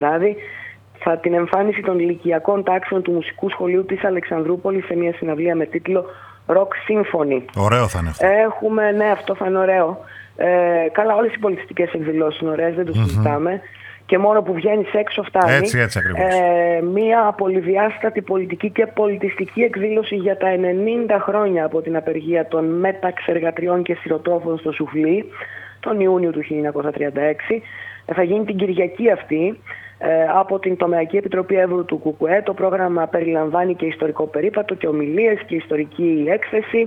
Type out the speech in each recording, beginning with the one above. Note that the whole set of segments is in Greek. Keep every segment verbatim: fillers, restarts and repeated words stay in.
βράδυ θα την εμφάνιση των ηλικιακών τάξεων του Μουσικού Σχολείου της Αλεξανδρούπολης σε μια συναυλία με τίτλο Rock Symphony. Ωραίο θα είναι αυτό. Έχουμε, ναι, αυτό θα είναι ωραίο. Ε, καλά, όλες οι πολιτιστικές εκδηλώσεις είναι ωραίες, δεν το συζητάμε. Mm-hmm. Και μόνο που βγαίνεις έξω φτάνει. Έτσι, έτσι ακριβώς. Ε, μια πολυδιάστατη πολιτική και πολιτιστική εκδήλωση για τα ενενήντα χρόνια από την απεργία των μεταξεργατριών και σιρωτόφων στο Σουφλί, τον Ιούνιο του χίλια εννιακόσια τριάντα έξι. Ε, θα γίνει την Κυριακή αυτή ε, από την Τομεακή Επιτροπή Εύρου του ΚΚΕ. Το πρόγραμμα περιλαμβάνει και ιστορικό περίπατο και ομιλίες και ιστορική έκθεση,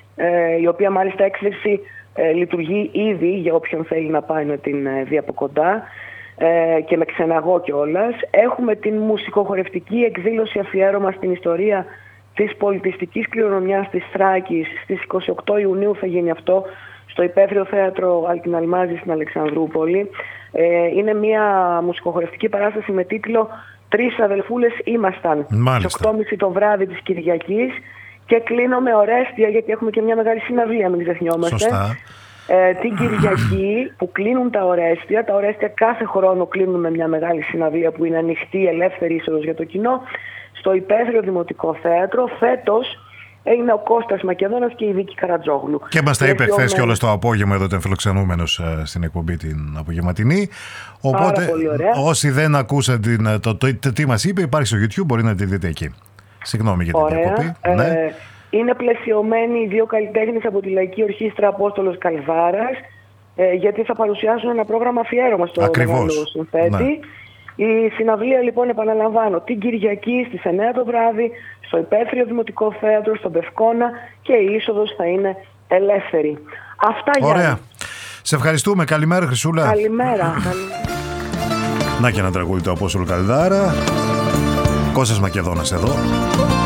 ε, η οποία μάλιστα έκθεση ε, λειτουργεί ήδη για όποιον θέλει να πάει να την ε, δει από κοντά. Ε, και με ξεναγώ κιόλας. Έχουμε την μουσικοχορευτική εκδήλωση αφιέρωμα στην ιστορία της πολιτιστικής κληρονομιάς της Θράκης. Στις είκοσι οκτώ Ιουνίου θα γίνει αυτό στο Υπαίθριο Θέατρο Αλκιναλμάζη στην Αλεξανδρούπολη. Ε, είναι μια μουσικοχορευτική παράσταση με τίτλο «Τρεις αδελφούλες ήμασταν». Στις οκτώ και μισή το βράδυ της Κυριακής. Και κλείνω με Ορέστια, γιατί έχουμε και μια μεγάλη συναυλία, μην ξεχνιόμαστε. Σωστά. Ε, την Κυριακή που κλείνουν τα Ορέστια. Τα Ορέστια κάθε χρόνο κλείνουν με μια μεγάλη συναυλία που είναι ανοιχτή, ελεύθερη είσοδος για το κοινό, στο Υπαίθριο Δημοτικό Θέατρο. Φέτος είναι ο Κώστας Μακεδόνας και η Βίκη Καρατζόγλου. Και μας τα είπε χθες και όλο το απόγευμα, εδώ ήταν φιλοξενούμενος στην εκπομπή την απογευματινή. Οπότε όσοι δεν ακούσαν την, το, το, το, το, τι μας είπε, υπάρχει στο YouTube, μπορεί να τη δείτε εκεί. Συγγνώμη για την διακοπή. Ε, ναι. Είναι πλαισιωμένοι οι δύο καλλιτέχνες από τη Λαϊκή Ορχήστρα Απόστολος Καλβάρας, ε, γιατί θα παρουσιάσουν ένα πρόγραμμα αφιέρωμα στο μεγάλο συνθέτη. Ναι. Η συναυλία λοιπόν, επαναλαμβάνω, την Κυριακή στις εννιά το βράδυ στο Υπαίθριο Δημοτικό Θέατρο, στον Πευκόνα, και η είσοδος θα είναι ελεύθερη. Αυτά. Ωραία. Για... Σε ευχαριστούμε. Καλημέρα, Χρυσούλα. Καλημέρα. Να και ένα τραγούδι του Απόστολου Καλδάρα. Κώστας Μακεδόνας εδώ.